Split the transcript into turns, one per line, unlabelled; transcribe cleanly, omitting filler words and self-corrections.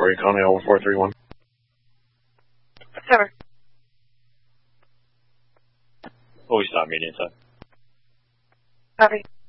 for you. Call me 1431.
Sir.
Always stop meeting inside.
Copy.